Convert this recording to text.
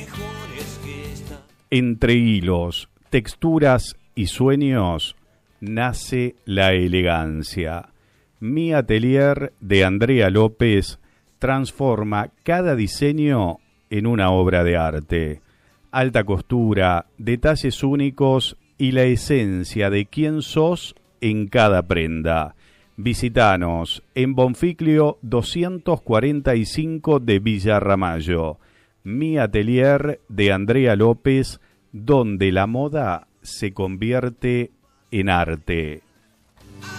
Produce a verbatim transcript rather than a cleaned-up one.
Entre hilos, texturas y sueños nace la elegancia. Mi Atelier de Andrea López transforma cada diseño en una obra de arte. Alta costura, detalles únicos y la esencia de quién sos en cada prenda. Visítanos en Bonficlio doscientos cuarenta y cinco de Villa Ramallo. Mi Atelier de Andrea López, donde la moda se convierte en arte.